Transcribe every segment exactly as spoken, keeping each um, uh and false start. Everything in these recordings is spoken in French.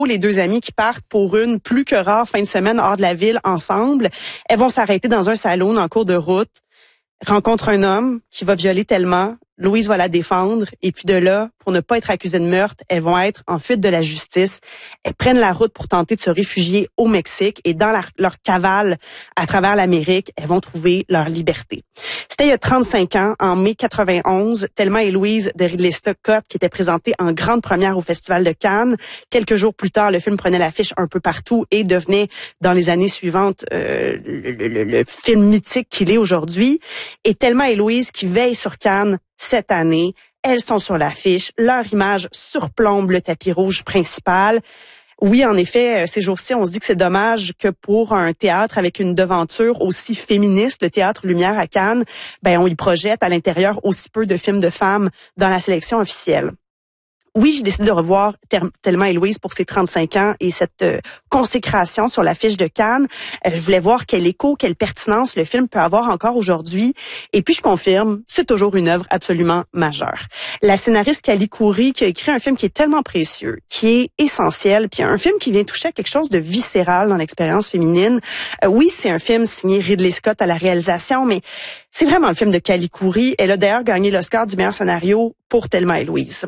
les deux amies qui partent pour une plus que rare fin de semaine hors de la ville ensemble. Elles vont s'arrêter dans un salon en cours de route, rencontrent un homme qui va violer tellement. Louise va la défendre et puis de là, pour ne pas être accusées de meurtre, elles vont être en fuite de la justice. Elles prennent la route pour tenter de se réfugier au Mexique et dans la, leur cavale à travers l'Amérique, elles vont trouver leur liberté. C'était il y a trente-cinq ans, en mai quatre-vingt-onze, Thelma et Louise de Ridley Scott qui était présenté en grande première au Festival de Cannes. Quelques jours plus tard, le film prenait l'affiche un peu partout et devenait, dans les années suivantes, euh, le, le, le film mythique qu'il est aujourd'hui. Et Thelma et Louise qui veillent sur Cannes cette année, elles sont sur l'affiche, leur image surplombe le tapis rouge principal. Oui, en effet, ces jours-ci, on se dit que c'est dommage que pour un théâtre avec une devanture aussi féministe, le Théâtre Lumière à Cannes, ben on y projette à l'intérieur aussi peu de films de femmes dans la sélection officielle. Oui, j'ai décidé de revoir Thelma et Louise pour ses trente-cinq ans et cette euh, consécration sur l'affiche de Cannes. Euh, je voulais voir quel écho, quelle pertinence le film peut avoir encore aujourd'hui. Et puis, je confirme, c'est toujours une œuvre absolument majeure. La scénariste Callie Khouri qui a écrit un film qui est tellement précieux, qui est essentiel, puis un film qui vient toucher à quelque chose de viscéral dans l'expérience féminine. Euh, oui, c'est un film signé Ridley Scott à la réalisation, mais c'est vraiment le film de Callie Khouri. Elle a d'ailleurs gagné l'Oscar du meilleur scénario pour Thelma et Louise.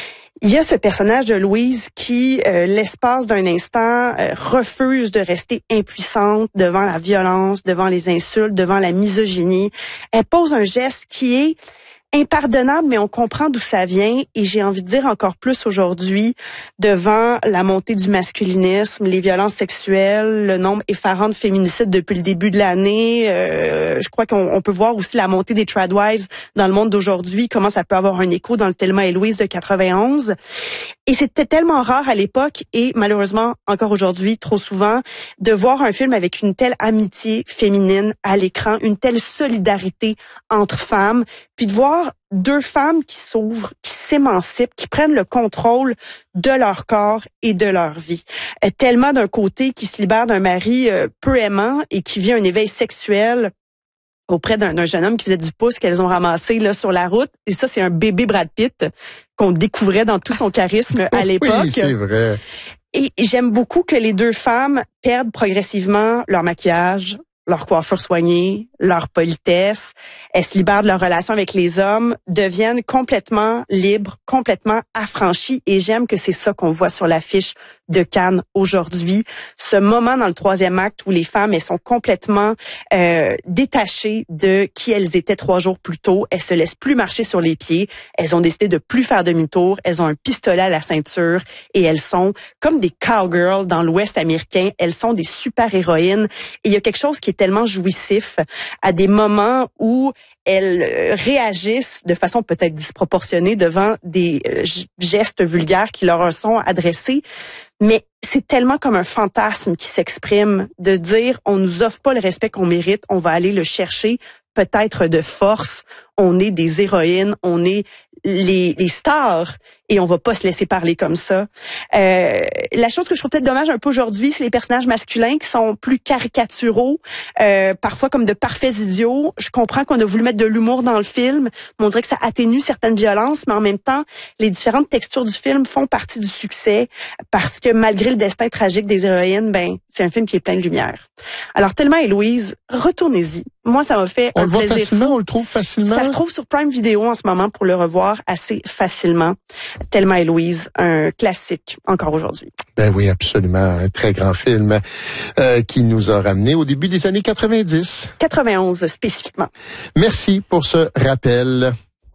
Il y a ce personnage de Louise qui, euh, l'espace d'un instant, euh, refuse de rester impuissante devant la violence, devant les insultes, devant la misogynie. Elle pose un geste qui est impardonnable, mais on comprend d'où ça vient et j'ai envie de dire encore plus aujourd'hui devant la montée du masculinisme, les violences sexuelles, le nombre effarant de féminicides depuis le début de l'année. Euh, je crois qu'on on peut voir aussi la montée des tradwives dans le monde d'aujourd'hui, comment ça peut avoir un écho dans le Thelma et Louise de quatre-vingt-onze. Et c'était tellement rare à l'époque et malheureusement encore aujourd'hui trop souvent de voir un film avec une telle amitié féminine à l'écran, une telle solidarité entre femmes, puis de voir deux femmes qui s'ouvrent, qui s'émancipent, qui prennent le contrôle de leur corps et de leur vie. Euh, Thelma d'un côté qui se libère d'un mari euh, peu aimant et qui vit un éveil sexuel auprès d'un, d'un jeune homme qui faisait du pouce qu'elles ont ramassé là sur la route. Et ça, c'est un bébé Brad Pitt qu'on découvrait dans tout son charisme à l'époque. Oui, c'est vrai. Et j'aime beaucoup que les deux femmes perdent progressivement leur maquillage, leur coiffure soignée, leur politesse. Elles se libèrent de leur relation avec les hommes, deviennent complètement libres, complètement affranchies. Et j'aime que c'est ça qu'on voit sur l'affiche de Cannes aujourd'hui. Ce moment dans le troisième acte où les femmes, elles sont complètement euh, détachées de qui elles étaient trois jours plus tôt. Elles se laissent plus marcher sur les pieds. Elles ont décidé de plus faire demi-tour. Elles ont un pistolet à la ceinture et elles sont comme des cowgirls dans l'Ouest américain. Elles sont des super-héroïnes. Et il y a quelque chose qui est tellement jouissif à des moments où elles réagissent de façon peut-être disproportionnée devant des gestes vulgaires qui leur sont adressés. Mais c'est tellement comme un fantasme qui s'exprime de dire on nous offre pas le respect qu'on mérite, on va aller le chercher peut-être de force. On est des héroïnes, on est les, les stars et on va pas se laisser parler comme ça. Euh, la chose que je trouve peut-être dommage un peu aujourd'hui, c'est les personnages masculins qui sont plus caricaturaux, euh, parfois comme de parfaits idiots. Je comprends qu'on a voulu mettre de l'humour dans le film, mais on dirait que ça atténue certaines violences, mais en même temps, les différentes textures du film font partie du succès parce que malgré le destin tragique des héroïnes, ben c'est un film qui est plein de lumière. Alors Thelma et Louise, retournez-y. Moi, ça m'a fait on un le voit plaisir. facilement, on le trouve facilement. Ça se trouve sur Prime Video en ce moment pour le revoir assez facilement. Thelma et Louise, un classique encore aujourd'hui. Ben oui, absolument. Un très grand film euh, qui nous a ramené au début des années quatre-vingt-dix. quatre-vingt-onze spécifiquement. Merci pour ce rappel.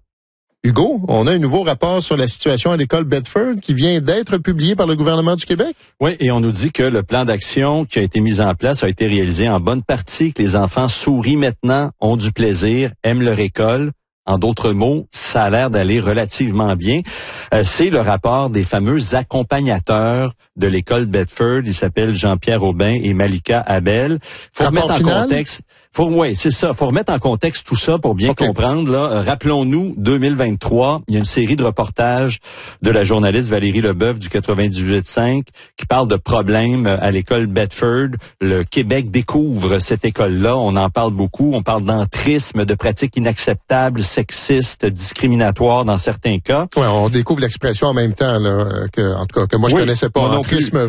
Hugo, on a un nouveau rapport sur la situation à l'école Bedford qui vient d'être publié par le gouvernement du Québec. Oui, et on nous dit que le plan d'action qui a été mis en place a été réalisé en bonne partie, que les enfants sourient maintenant, ont du plaisir, aiment leur école. En d'autres mots, ça a l'air d'aller relativement bien. Euh, c'est le rapport des fameux accompagnateurs de l'école Bedford. Ils s'appellent Jean-Pierre Aubin et Malika Abel. Faut rapport remettre en final? contexte. Faut, ouais, c'est ça. Faut remettre en contexte tout ça pour bien okay. comprendre. Là, euh, rappelons-nous, deux mille vingt-trois, il y a une série de reportages de la journaliste Valérie Leboeuf du quatre-vingt-dix-huit cinq qui parle de problèmes à l'école Bedford. Le Québec découvre cette école-là. On en parle beaucoup. On parle d'entrisme, de pratiques inacceptables, sexistes, discriminatoires dans certains cas. Ouais, on découvre l'expression en même temps là, que, en tout cas, que moi je oui, connaissais pas. Moi non Entrisme